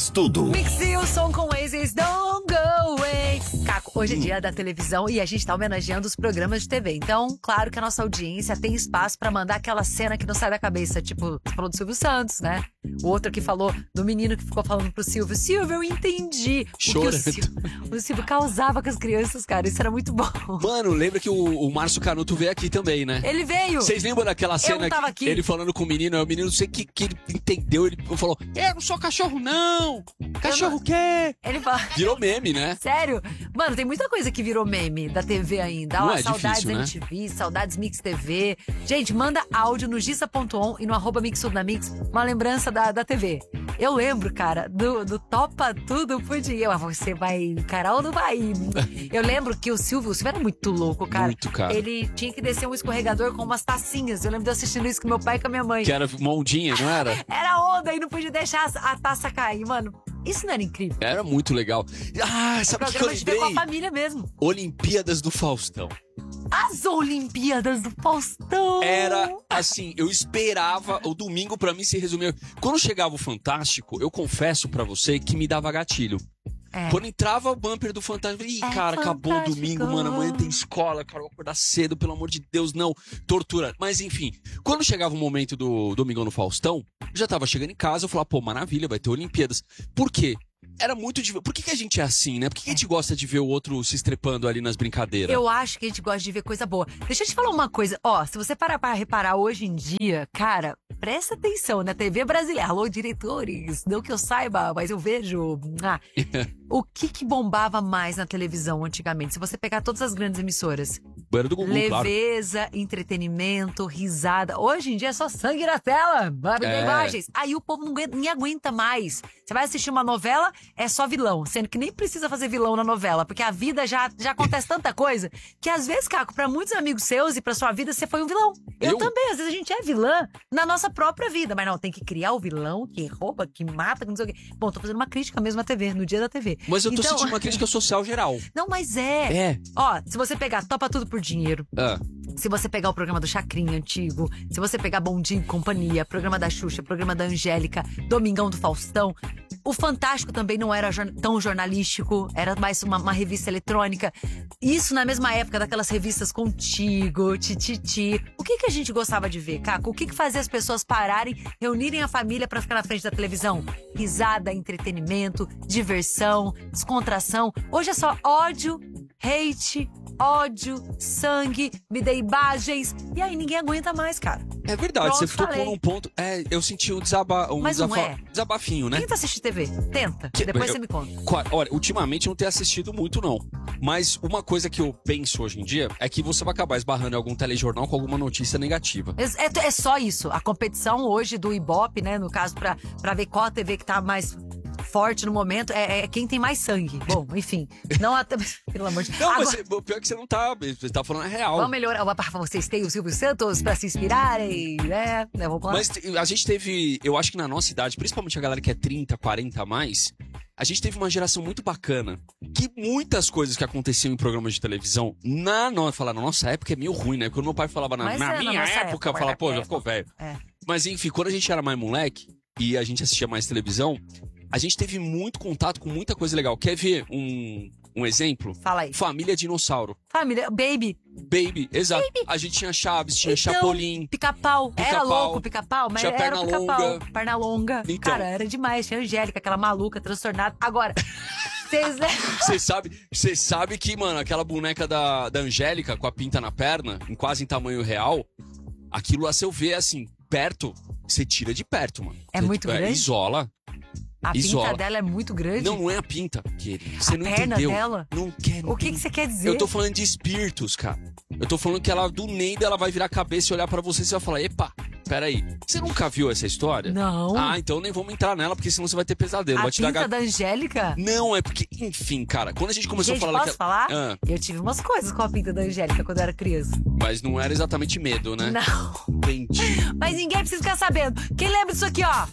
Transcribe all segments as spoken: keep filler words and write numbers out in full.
Mix Tudo. Mix e o som com Oasis, Don't Go Away. Caco, hoje é dia da televisão e a gente tá homenageando os programas de T V. Então, claro que a nossa audiência tem espaço pra mandar aquela cena que não sai da cabeça. Tipo, você falou do Silvio Santos, né? O outro que falou do menino que ficou falando pro Silvio. Silvio, eu entendi. Chorando. O, Silvio, o Silvio causava com as crianças, cara. Isso era muito bom. Mano, lembra que o, o Márcio Canuto veio aqui também, né? Ele veio. Vocês lembram daquela cena não tava que aqui. ele falando com o menino, o menino não sei o que, que ele entendeu, ele falou, eu não sou cachorro não, cachorro o quê? Ele fala... Virou meme, né? Sério? Mano, tem muita coisa que virou meme da T V ainda. Não Ó, é saudades difícil, né? M T V, saudades Mix T V. Gente, manda áudio no gissa ponto on e no arroba Mix Tudo na Mix, uma lembrança da, da T V. Eu lembro, cara, do, do Topa Tudo Pudim. Eu, você vai encarar ou não vai? Eu lembro que o Silvio, o Silvio era muito louco, cara. Muito, cara. Ele tinha que descer um escorregador com umas tacinhas. Eu lembro de eu assistindo isso com meu pai e com a minha mãe. Que era uma ondinha, não era? Era onda e não podia deixar a, a taça cair, mano. Isso não era incrível? Era muito legal. Ah, sabe o que eu Programa de ver com a lembrei? família mesmo. Olimpíadas do Faustão. As Olimpíadas do Faustão. Era assim, eu esperava, o domingo pra mim se resumia. Quando chegava o Fantástico, eu confesso pra você que me dava gatilho. É. Quando entrava o bumper do Fantástico, eu falei, ih, É cara, acabou o fantástico. domingo, mano, amanhã tem escola, cara, eu vou acordar cedo, pelo amor de Deus, não, tortura. Mas enfim, quando chegava o momento do Domingão no Faustão, eu já tava chegando em casa, eu falava, pô, maravilha, vai ter Olimpíadas. Por quê? Era muito de... Por que, que a gente é assim, né? Por que, que a gente gosta de ver o outro se estrepando ali nas brincadeiras? Eu acho que a gente gosta de ver coisa boa. Deixa eu te falar uma coisa. Ó, se você parar pra reparar hoje em dia, cara, presta atenção na T V brasileira. Alô, diretores. Não que eu saiba, mas eu vejo. Ah, o que que bombava mais na televisão antigamente? Se você pegar todas as grandes emissoras. Banheiro do Gugu, claro. Leveza, entretenimento, risada. Hoje em dia é só sangue na tela. Vai ver É. imagens. Aí o povo não aguenta, nem aguenta mais. Você vai assistir uma novela, é só vilão. Sendo que nem precisa fazer vilão na novela. Porque a vida já, já acontece tanta coisa. Que às vezes, Caco, pra muitos amigos seus e pra sua vida, você foi um vilão. Eu, Eu? também. Às vezes a gente é vilã na nossa própria vida. Mas não, tem que criar o vilão que rouba, que mata, que não sei o quê. Bom, tô fazendo uma crítica mesmo à T V, no dia da T V. Mas eu tô Então- sentindo uma crítica social geral. Não, mas é. É. Ó, se você pegar Topa Tudo por Dinheiro, Ah, se você pegar o programa do Chacrinha antigo, se você pegar Bom Dia e Companhia, programa da Xuxa, programa da Angélica, Domingão do Faustão, o Fantástico também não era jor- tão jornalístico, era mais uma, uma revista eletrônica. Isso na mesma época daquelas revistas Contigo, Tititi. O que que a gente gostava de ver, Caco? O que que fazia as pessoas pararem, reunirem a família pra ficar na frente da televisão? Risada, entretenimento, diversão, descontração. Hoje é só ódio, hate, ódio, sangue, me dê imagens. E aí ninguém aguenta mais, cara. é verdade, Pronto, você tocou falei. num ponto. É, eu senti um, desaba, um Mas não desafa- é. desabafinho, né? Tenta assistir T V. Tenta. Que- Depois eu- você me conta. Qua- Olha, ultimamente eu não tenho assistido muito, não. Mas uma coisa que eu penso hoje em dia é que você vai acabar esbarrando em algum telejornal com alguma notícia negativa. É, é- é só isso. A competição hoje do Ibope, né? No caso, pra, pra ver qual a T V que tá mais forte no momento, é, é quem tem mais sangue. Bom, enfim. Não a... Pelo amor de Deus. Não, Agora, mas o pior é que você não tá. Você tá falando a real. vamos melhorar. Vocês têm o Silvio Santos pra se inspirarem, né? né vamos lá. Mas te- a gente teve, eu acho que na nossa idade, principalmente a galera que é trinta, quarenta a mais, a gente teve uma geração muito bacana. Que muitas coisas que aconteciam em programas de televisão, na, no, falar, na nossa época é meio ruim, né? Quando meu pai falava na, Mas na é, na minha nossa época, época, eu falava, pô, já época. ficou velho. É. Mas enfim, quando a gente era mais moleque e a gente assistia mais televisão, a gente teve muito contato com muita coisa legal. Quer ver um, um exemplo? Fala aí. Família Dinossauro. Família, Baby. Baby, exato. A gente tinha Chaves, tinha Então, Chapolin. Pica-pau. Era Pica-pau. louco o pica-pau, mas Tinha era o perna pica-pau. longa. Perna longa. Então. Cara, era demais. Tinha a Angélica, aquela maluca, transtornada. Agora, vocês... Você sabe, você sabe que, mano, aquela boneca da, da Angélica com a pinta na perna, em quase em tamanho real, aquilo lá, se eu ver assim, perto, você tira de perto, mano. É Você, muito tipo, grande? Isola. A Isola. pinta dela é muito grande. Não, não é a pinta, querido. Você A não perna entendeu. dela? Não quero. O que que você quer dizer? Eu tô falando de espíritos, cara. Eu tô falando que ela, do Neida, ela vai virar a cabeça e olhar pra você e você vai falar, epa, peraí, você nunca viu essa história? Não. Ah, então nem vamos entrar nela, porque senão você vai ter pesadelo. A vai te dar pinta ga- da Angélica? Não, é porque, enfim, cara, quando a gente começou Gente, a falar... posso que- falar? Ah, Eu tive umas coisas com a pinta da Angélica quando eu era criança. mas não era exatamente medo, né? Não. Entendi. Mas ninguém precisa ficar sabendo. Quem lembra disso aqui, ó?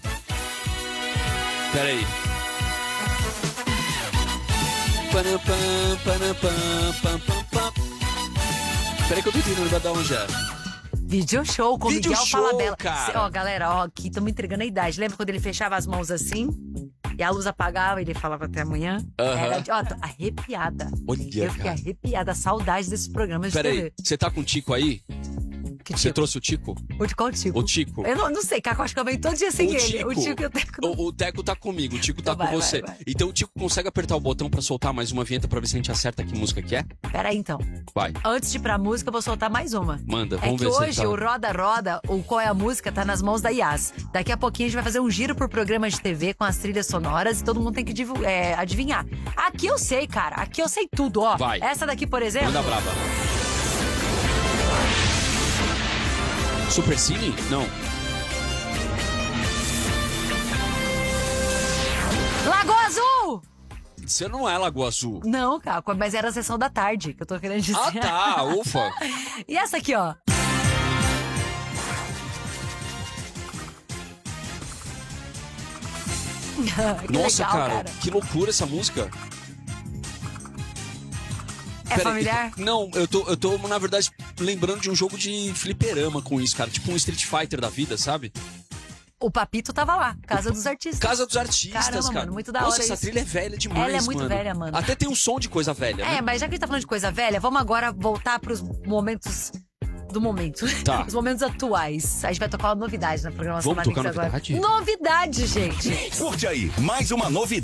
Peraí. Panam, pam, panam, pam, pam, pam, pam. Peraí que eu tô entendendo, vai dar onde é. Video show com Video Miguel show, Falabella. cara. Cê- Ó, galera, ó, aqui estamos entregando a idade. Lembra quando ele fechava as mãos assim? E a luz apagava e ele falava até amanhã. Aham. Era, de- ó, tô arrepiada. Olha, Eu fiquei cara. arrepiada, saudade desses programas de Peraí, T V. você tá com o Tico aí? Que Você tipo? trouxe o Tico? O de qual tipo? O Tico. Eu não, não sei, Caco, acho que eu venho todo dia sem O ele. Tico. O Tico e o Teco. não- O, o Teco tá comigo, o Tico tá Então com vai, você. vai, vai. Então o Tico consegue apertar o botão pra soltar mais uma vinheta pra ver se a gente acerta que música que é? Peraí, então. Vai, Antes de ir pra música, eu vou soltar mais uma. manda, É vamos que ver hoje se ele o tá... Roda Roda, o Qual é a Música, tá nas mãos da Yas. Daqui a pouquinho a gente vai fazer um giro por programas de T V com as trilhas sonoras e todo mundo tem que divu- é, adivinhar. Aqui eu sei, cara. Aqui eu sei tudo, ó. Vai. Essa daqui, por exemplo. Manda brava. Super Cine? Não. Lagoa Azul! Você não é Lagoa Azul. Não, Caco, mas era a sessão da tarde que eu tô querendo dizer. Ah, tá, ufa. E essa aqui, ó. Que Nossa, legal, cara, que loucura essa música. É Peraí, familiar? Não, eu tô, eu tô, na verdade, lembrando de um jogo de fliperama com isso, cara. Tipo um Street Fighter da vida, sabe? O Papito tava lá, Casa dos Artistas. Casa dos Artistas, Caramba, cara. mano, muito da Nossa, hora essa isso. trilha é velha demais, Ela é muito mano. velha, mano. Até tem um som de coisa velha, É, né? mas já que a gente tá falando de coisa velha, vamos agora voltar pros momentos do momento. Tá. Os momentos atuais. A gente vai tocar uma novidade na programação Vamos da Mix tocar agora. novidade? Novidade, gente! Curte aí, mais uma novidade.